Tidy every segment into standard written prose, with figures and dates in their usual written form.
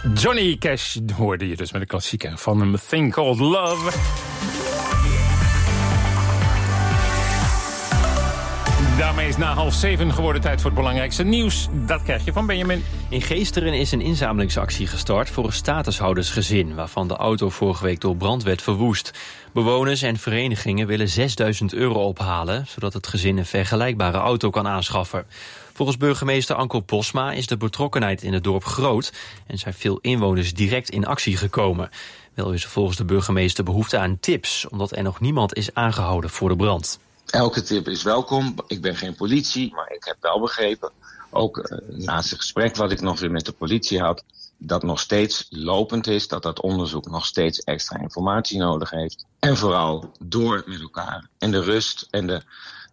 Johnny Cash hoorde je dus met de klassieker van hem, Thing Called Love. Daarmee is na 6:30 geworden tijd voor het belangrijkste nieuws. Dat krijg je van Benjamin. In Geesteren is een inzamelingsactie gestart voor een statushoudersgezin, waarvan de auto vorige week door brand werd verwoest. Bewoners en verenigingen willen €6.000 ophalen, zodat het gezin een vergelijkbare auto kan aanschaffen. Volgens burgemeester Anko Posma is de betrokkenheid in het dorp groot en zijn veel inwoners direct in actie gekomen. Wel is er volgens de burgemeester behoefte aan tips, omdat er nog niemand is aangehouden voor de brand. Elke tip is welkom. Ik ben geen politie, maar ik heb wel begrepen, ook naast het gesprek wat ik nog weer met de politie had, dat nog steeds lopend is, dat dat onderzoek nog steeds extra informatie nodig heeft. En vooral door met elkaar. En de rust en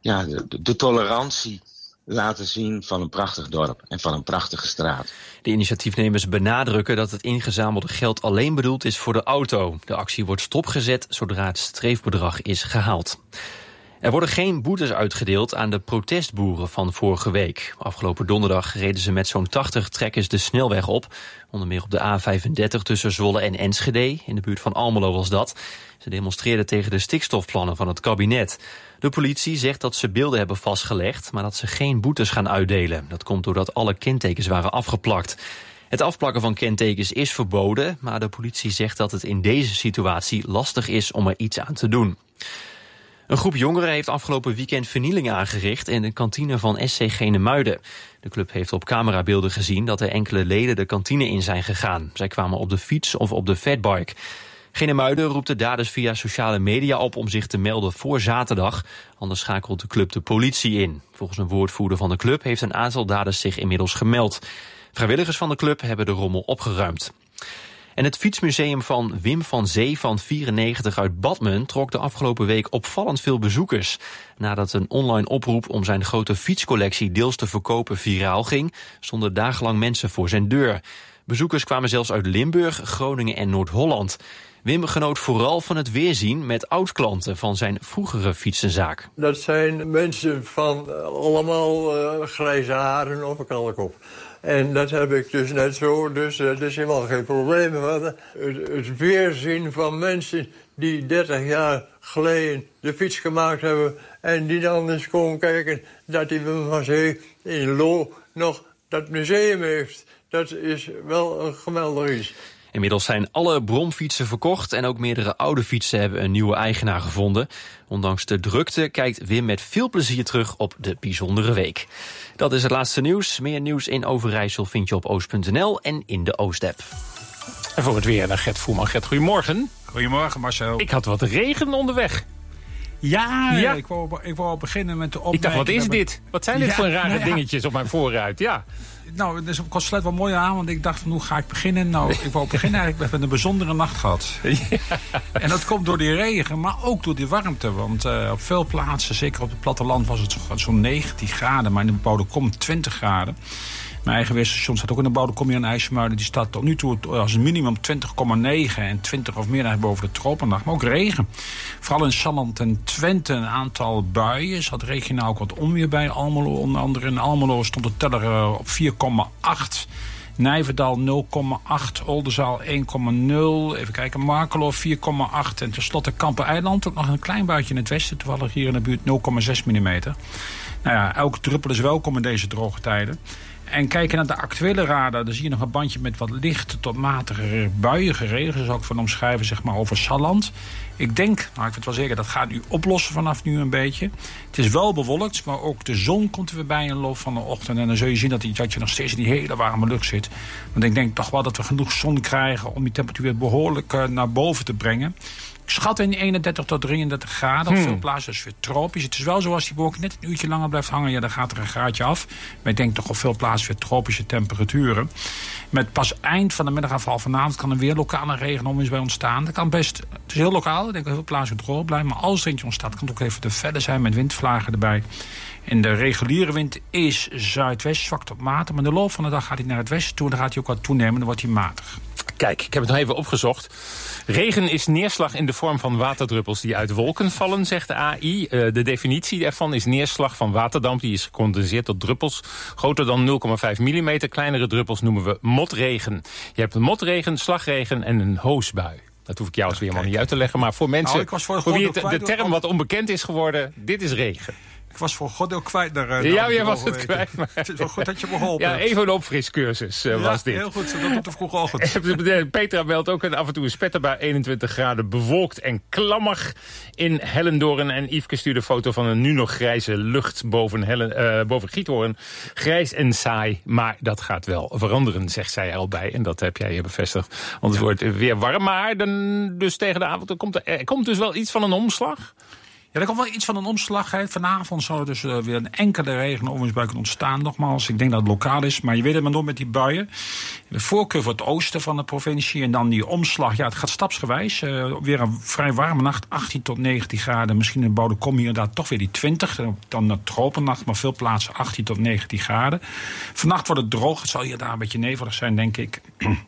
de tolerantie laten zien van een prachtig dorp en van een prachtige straat. De initiatiefnemers benadrukken dat het ingezamelde geld alleen bedoeld is voor de auto. De actie wordt stopgezet zodra het streefbedrag is gehaald. Er worden geen boetes uitgedeeld aan de protestboeren van vorige week. Afgelopen donderdag reden ze met zo'n 80 trekkers de snelweg op. Onder meer op de A35 tussen Zwolle en Enschede. In de buurt van Almelo was dat. Ze demonstreerden tegen de stikstofplannen van het kabinet. De politie zegt dat ze beelden hebben vastgelegd, maar dat ze geen boetes gaan uitdelen. Dat komt doordat alle kentekens waren afgeplakt. Het afplakken van kentekens is verboden, maar de politie zegt dat het in deze situatie lastig is om er iets aan te doen. Een groep jongeren heeft afgelopen weekend vernieling aangericht in de kantine van SC Genemuiden. De club heeft op camerabeelden gezien dat er enkele leden de kantine in zijn gegaan. Zij kwamen op de fiets of op de fatbike. Genemuiden roept de daders via sociale media op om zich te melden voor zaterdag. Anders schakelt de club de politie in. Volgens een woordvoerder van de club heeft een aantal daders zich inmiddels gemeld. Vrijwilligers van de club hebben de rommel opgeruimd. En het fietsmuseum van Wim van Zee van 94 uit Badmen trok de afgelopen week opvallend veel bezoekers. Nadat een online oproep om zijn grote fietscollectie deels te verkopen viraal ging, stonden dagenlang mensen voor zijn deur. Bezoekers kwamen zelfs uit Limburg, Groningen en Noord-Holland. Wim genoot vooral van het weerzien met oud-klanten van zijn vroegere fietsenzaak. Dat zijn mensen van allemaal grijze haren op een kalkop. En dat heb ik dus net zo, dus dat is helemaal geen probleem. Het weerzien van mensen die 30 jaar geleden de fiets gemaakt hebben en die dan eens komen kijken dat die van Zee in Loo nog dat museum heeft. Dat is wel een geweldig iets. Inmiddels zijn alle bromfietsen verkocht en ook meerdere oude fietsen hebben een nieuwe eigenaar gevonden. Ondanks de drukte kijkt Wim met veel plezier terug op de bijzondere week. Dat is het laatste nieuws. Meer nieuws in Overijssel vind je op oost.nl en in de Oost-app. En voor het weer naar Gert Voerman. Gert, goedemorgen. Goedemorgen Marcel. Ik had wat regen onderweg. Ja. Ik wou beginnen met de opmerking. Ik dacht, wat is dit? Wat zijn dit voor rare dingetjes op mijn voorruit? Ja. Nou, dus ik sluit wel mooi aan, want ik dacht van hoe ga ik beginnen? Nou, ik wou beginnen eigenlijk met een bijzondere nacht gehad. Ja. En dat komt door die regen, maar ook door die warmte. Want op veel plaatsen, zeker op het platteland, was het zo'n 19 graden. Maar in de bebouwde kom 20 graden. Mijn eigen weerstation staat ook in de bebouwde kom hier in IJsselmuiden. Die staat tot nu toe als een minimum 20,9 en 20 of meer boven de tropendag. Maar ook regen. Vooral in Salland en Twente een aantal buien. Er zat regionaal ook wat onweer bij Almelo. Onder andere in Almelo stond de teller op 4,8. Nijverdal 0,8, Oldenzaal 1,0. Even kijken, Markelo 4,8. En tenslotte Kampen-Eiland, ook nog een klein buitje in het westen. Toevallig hier in de buurt 0,6 mm. Nou ja, elke druppel is welkom in deze droge tijden. En kijken naar de actuele radar, dan zie je nog een bandje met wat lichte tot matige buiige regen, zou ik van omschrijven, zeg maar, over Salland. Ik denk, nou ik weet wel zeker, dat gaat nu oplossen vanaf nu een beetje. Het is wel bewolkt, maar ook de zon komt er weer bij in de loop van de ochtend. En dan zul je zien dat je nog steeds in die hele warme lucht zit. Want ik denk toch wel dat we genoeg zon krijgen om die temperatuur behoorlijk naar boven te brengen. Ik schat in 31 tot 33 graden. Op veel plaatsen is het weer tropisch. Het is wel zo als die wolk net een uurtje langer blijft hangen. Ja, dan gaat er een graadje af. Maar ik denk toch op veel plaatsen weer tropische temperaturen. Met pas eind van de middag af al vanavond kan er weer lokale regenonweer bij ontstaan. Dat kan best. Het is heel lokaal. Ik denk dat heel plaatsen droog blijven. Maar als er eentje ontstaat, kan het ook even te verder zijn met windvlagen erbij. En de reguliere wind is zuidwest, zwak tot matig. Maar in de loop van de dag gaat hij naar het westen toe. En dan gaat hij ook wat toenemen. Dan wordt hij matig. Kijk, ik heb het nog even opgezocht. Regen is neerslag in de vorm van waterdruppels die uit wolken vallen, zegt de AI. De definitie ervan is neerslag van waterdamp. Die is gecondenseerd tot druppels groter dan 0,5 mm. Kleinere druppels noemen we motregen. Je hebt een motregen, slagregen en een hoosbui. Dat hoef ik jou weer helemaal niet uit te leggen. Maar voor mensen voor wie de term wat onbekend is geworden, dit is regen. Ik was voor God ook kwijt. Jij was het kwijt. Maar... Het is wel goed dat je me geholpen hebt. Even een opfriscursus was dit. Heel goed. Dat doet de vroege ochtend. Petra meldt ook af en toe een spetter bij 21 graden. Bewolkt en klammig in Hellendoorn. En Yveske stuurde een foto van een nu nog grijze lucht boven Giethoorn. Grijs en saai, maar dat gaat wel veranderen, zegt zij er al bij. En dat heb jij hier bevestigd. Anders wordt het weer warm. Maar dus tegen de avond komt dus wel iets van een omslag. Ja, er komt wel iets van een omslag. Vanavond zou er dus weer een enkele regen- en onweersbui ontstaan. Nogmaals, ik denk dat het lokaal is. Maar je weet het maar door met die buien. De voorkeur voor het oosten van de provincie. En dan die omslag. Ja, het gaat stapsgewijs. Weer een vrij warme nacht. 18 tot 19 graden. Misschien in Boudekom hier inderdaad toch weer die 20. Dan een tropennacht. Maar veel plaatsen 18 tot 19 graden. Vannacht wordt het droog. Het zal hier daar een beetje nevelig zijn, denk ik.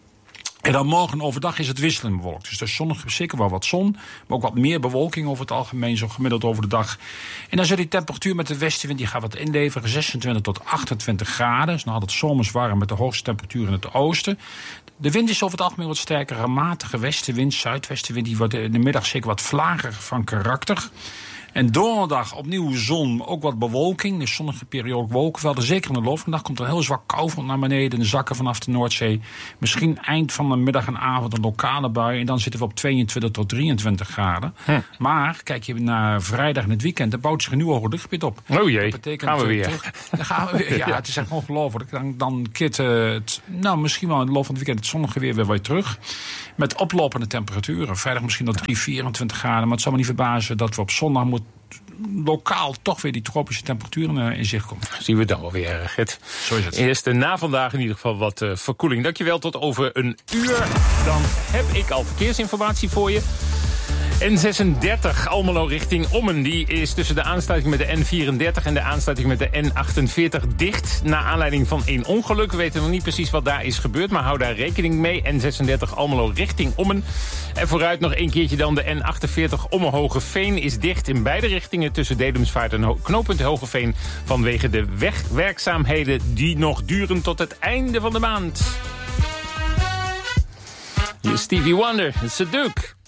En dan morgen overdag is het wisselend bewolkt. Dus er is zonnig, zeker wel wat zon, maar ook wat meer bewolking over het algemeen, zo gemiddeld over de dag. En dan zul die temperatuur met de westenwind, die gaat wat inleveren, 26 tot 28 graden. Dus dan had het zomers warm met de hoogste temperatuur in het oosten. De wind is over het algemeen wat sterker, een matige westenwind, zuidwestenwind, die wordt in de middag zeker wat vlager van karakter. En donderdag opnieuw zon, maar ook wat bewolking. Dus zonnige periode wolkenvelden. Zeker in de loop van de dag komt er heel zwak koufront naar beneden. De zakken vanaf de Noordzee. Misschien eind van de middag en avond een lokale bui. En dan zitten we op 22 tot 23 graden. Maar kijk je naar vrijdag en het weekend, dan bouwt zich een nieuw hoge luchtgebied op. Oh jee, gaan we weer. Dan gaan we weer. Ja, het is echt ongelooflijk. Dan keert het, misschien wel in de loop van het weekend het zonnige weer terug. Met oplopende temperaturen. Vrijdag misschien nog 24 graden. Maar het zal me niet verbazen dat we op zondag lokaal toch weer die tropische temperaturen in zicht komen. Zien we dan wel weer, Gert. Zo is het. Eerst na vandaag in ieder geval wat verkoeling. Dankjewel, tot over een uur. Dan heb ik al verkeersinformatie voor je. N36 Almelo richting Ommen. Die is tussen de aansluiting met de N34 en de aansluiting met de N48 dicht. Na aanleiding van een ongeluk. We weten nog niet precies wat daar is gebeurd, maar hou daar rekening mee. N36 Almelo richting Ommen. En vooruit nog een keertje dan de N48 Ommen-Hogeveen is dicht in beide richtingen tussen Dedemsvaart en knooppunt Hogeveen vanwege de wegwerkzaamheden die nog duren tot het einde van de maand. Hier is Stevie Wonder, Seduk.